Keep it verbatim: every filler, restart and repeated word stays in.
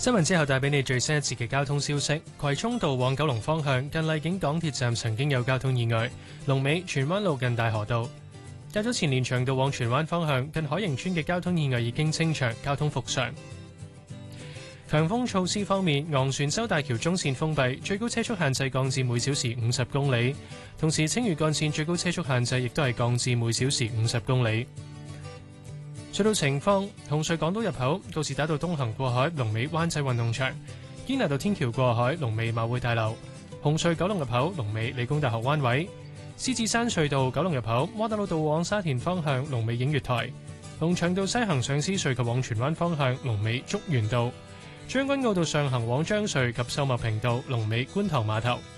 新聞之後帶俾你最新一節嘅交通消息。葵涌道往九龍方向近荔景港鐵站曾經有交通意外，龍尾荃灣路近大河道。較早前連翔道往荃灣方向近海盈村嘅交通意外已經清場，交通復常。強風措施方面，昂船洲大橋中線封閉，最高車速限制降至每小時五十公里。同時，青嶼幹線最高車速限制亦都係降至每小時五十公里。隧道情況：紅隧港島入口告士打道東行過海，龍尾灣仔運動場；堅拿道天橋過海，龍尾馬會大樓；紅隧九龍入口，龍尾理工大學灣位；獅子山隧道九龍入口，窩打老道往沙田方向，龍尾映月台；龍翔道西行上獅隧及往荃灣方向，龍尾竹園道；將軍澳道上行往將隧及秀茂坪道，龍尾觀塘碼頭。